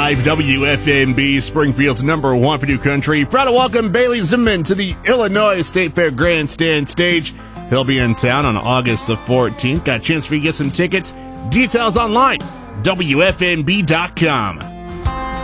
101.5 WFNB, Springfield's number one for new country. Proud to welcome Bailey Zimmerman to the Illinois State Fair Grandstand stage. He'll be in town on August the 14th. Got a chance for you to get some tickets. Details online, WFNB.com.